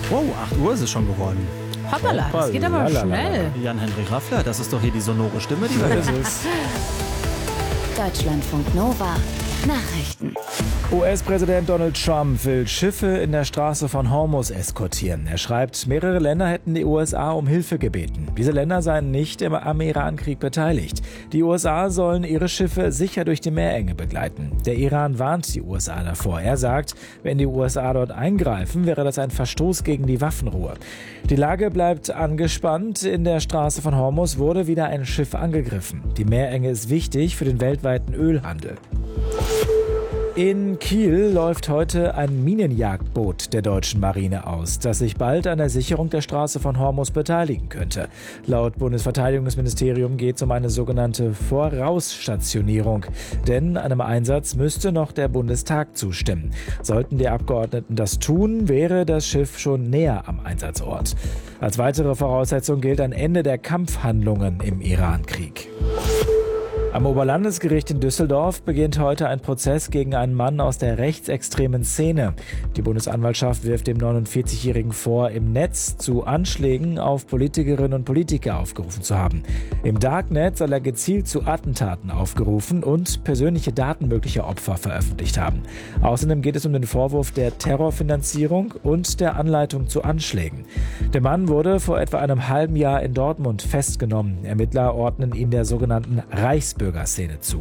Wow, 8 Uhr ist es schon geworden. Hoppala, das geht aber schnell. Jan-Henrik Raffler, das ist doch hier die sonore Stimme, die wir hören. Deutschlandfunk Nova. Nachrichten. US-Präsident Donald Trump will Schiffe in der Straße von Hormuz eskortieren. Er schreibt, mehrere Länder hätten die USA um Hilfe gebeten. Diese Länder seien nicht am Irankrieg beteiligt. Die USA sollen ihre Schiffe sicher durch die Meerenge begleiten. Der Iran warnt die USA davor. Er sagt, wenn die USA dort eingreifen, wäre das ein Verstoß gegen die Waffenruhe. Die Lage bleibt angespannt. In der Straße von Hormuz wurde wieder ein Schiff angegriffen. Die Meerenge ist wichtig für den weltweiten Ölhandel. In Kiel läuft heute ein Minenjagdboot der deutschen Marine aus, das sich bald an der Sicherung der Straße von Hormuz beteiligen könnte. Laut Bundesverteidigungsministerium geht es um eine sogenannte Vorausstationierung. Denn einem Einsatz müsste noch der Bundestag zustimmen. Sollten die Abgeordneten das tun, wäre das Schiff schon näher am Einsatzort. Als weitere Voraussetzung gilt ein Ende der Kampfhandlungen im Irankrieg. Am Oberlandesgericht in Düsseldorf beginnt heute ein Prozess gegen einen Mann aus der rechtsextremen Szene. Die Bundesanwaltschaft wirft dem 49-Jährigen vor, im Netz zu Anschlägen auf Politikerinnen und Politiker aufgerufen zu haben. Im Darknet soll er gezielt zu Attentaten aufgerufen und persönliche Daten möglicher Opfer veröffentlicht haben. Außerdem geht es um den Vorwurf der Terrorfinanzierung und der Anleitung zu Anschlägen. Der Mann wurde vor etwa einem halben Jahr in Dortmund festgenommen. Ermittler ordnen ihn der sogenannten Reichsbürgerszene zu.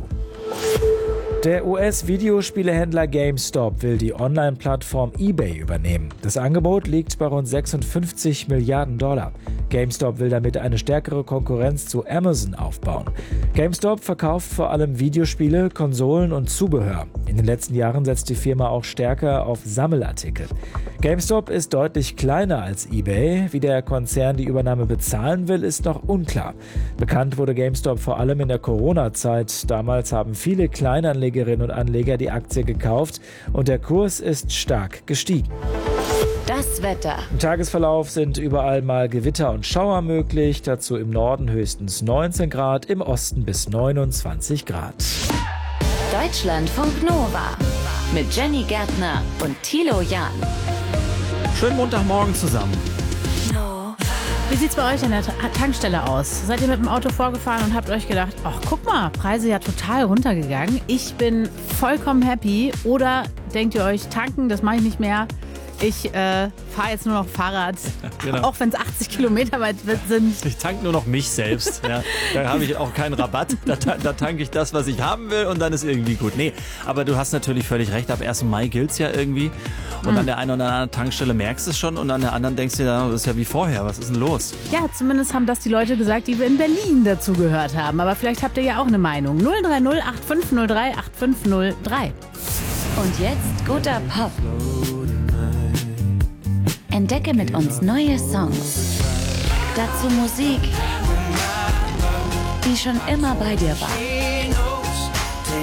Der US-Videospielehändler GameStop will die Online-Plattform eBay übernehmen. Das Angebot liegt bei rund 56 Milliarden $. GameStop will damit eine stärkere Konkurrenz zu Amazon aufbauen. GameStop verkauft vor allem Videospiele, Konsolen und Zubehör. In den letzten Jahren setzt die Firma auch stärker auf Sammelartikel. GameStop ist deutlich kleiner als eBay. Wie der Konzern die Übernahme bezahlen will, ist noch unklar. Bekannt wurde GameStop vor allem in der Corona-Zeit. Damals haben viele Kleinanlegerinnen und Anleger die Aktie gekauft und der Kurs ist stark gestiegen. Das Wetter. Im Tagesverlauf sind überall mal Gewitter und Schauer möglich. Dazu im Norden höchstens 19 Grad, im Osten bis 29 Grad. Deutschlandfunk Nova. Mit Jenny Gärtner und Thilo Jahn. Schönen Montagmorgen zusammen. Wie sieht's bei euch an der Tankstelle aus? Seid ihr mit dem Auto vorgefahren und habt euch gedacht, ach guck mal, Preise ja total runtergegangen. Ich bin vollkommen happy. Oder denkt ihr euch, tanken, das mache ich nicht mehr. Ich fahre jetzt nur noch Fahrrad, Genau. Auch wenn es 80 Kilometer weit sind. Ich tanke nur noch mich selbst. Ja. Da habe ich auch keinen Rabatt. Da tanke ich das, was ich haben will und dann ist irgendwie gut. Nee, aber du hast natürlich völlig recht. Ab 1. Mai gilt es ja irgendwie. Und an der einen oder anderen Tankstelle merkst du es schon und an der anderen denkst du dir, das ist ja wie vorher. Was ist denn los? Ja, zumindest haben das die Leute gesagt, die wir in Berlin dazu gehört haben. Aber vielleicht habt ihr ja auch eine Meinung. 030 8503 8503. Und jetzt guter Pop. Entdecke mit uns neue Songs. Dazu Musik, die schon immer bei dir war.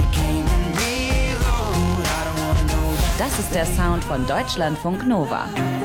Das ist der Sound von Deutschlandfunk Nova.